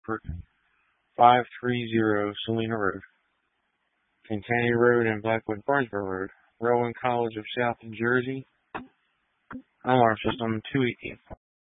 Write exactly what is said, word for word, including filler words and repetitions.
five thirty Salina Road, Cantani Road, and Blackwood Barnesboro Road, Rowan College of South Jersey, alarm system two eighteen.